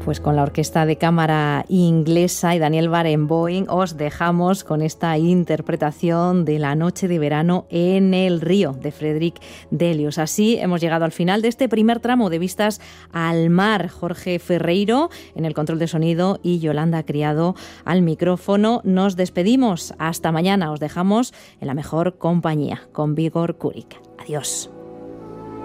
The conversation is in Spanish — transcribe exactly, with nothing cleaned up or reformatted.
Pues con la Orquesta de Cámara Inglesa y Daniel Barenboim os dejamos con esta interpretación de La noche de verano en el río de Frederick Delius. Así hemos llegado al final de este primer tramo de Vistas al Mar. Jorge Ferreiro en el control de sonido y Yolanda Criado al micrófono. Nos despedimos. Hasta mañana. Os dejamos en la mejor compañía con Vigor Kurik. Adiós.